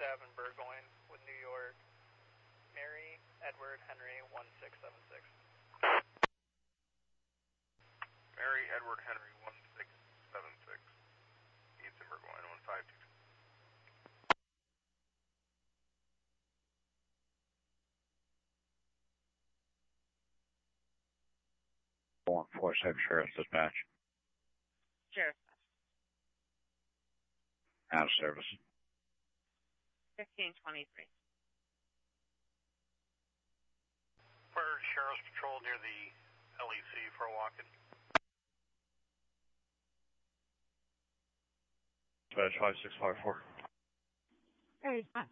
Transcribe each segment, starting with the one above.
7 Burgoyne with New York. Mary Edward Henry 1676. Mary Edward Henry 1676. East in Burgoyne 1522. 146 Sheriff's Dispatch. Sheriff's Out of service. 1523. For Sheriff's Patrol near the LEC for a walk-in. Dispatch 5654. Very dispatch.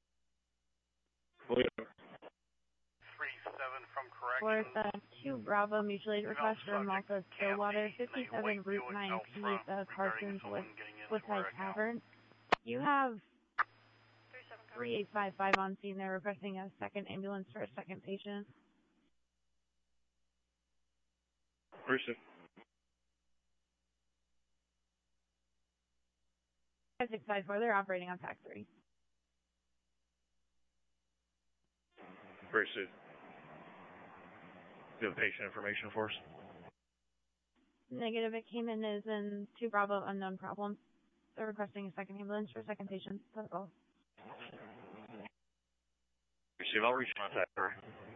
37 from corrections. For the 2 Bravo mutual aid request for Malta Stillwater, 57 Route 9 P, Carson's with Woodside Tavern. You have 3855 on scene. They're requesting a second ambulance for a second patient. Received. 5654, they're operating on Pack 3. Received. Do you have patient information for us? Negative, it came in as in 2 Bravo unknown problem. They're requesting a second ambulance for a second patient. That's all. Receive, I'll reach contact her.